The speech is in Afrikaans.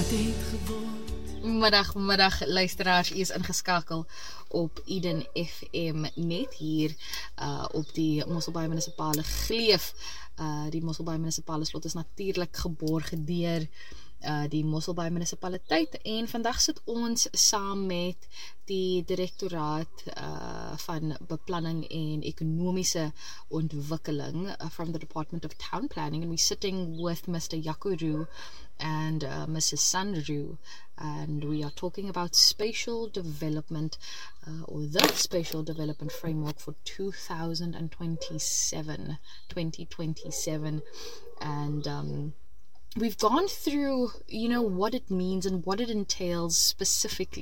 Middag luisteraars, u is ingeskakel op Eden FM net hier op die Mosselbaai Munisipale Gleuf. Die Mosselbaai Munisipale Slot is natuurlik geborg deur die Mosselbaai Munisipaliteit en vandag sit ons saam met die direktoraat van beplanning en ekonomiese ontwikkeling from the Department of Town Planning, and we're sitting with Mr. Yakuru and Mrs. Sanru, and we are talking about spatial development or the spatial development framework for 2027, and we've gone through, what it means and what it entails specifically.